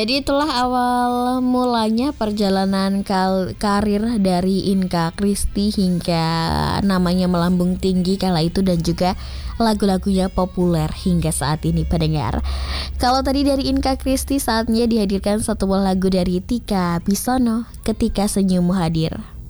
Jadi itulah awal mulanya perjalanan karir dari Inka Christy hingga namanya melambung tinggi kala itu dan juga lagu-lagunya populer hingga saat ini pendengar. Kalau tadi dari Inka Christy, saatnya dihadirkan satu buah lagu dari Tika Bisono, Ketika Senyummu Hadir.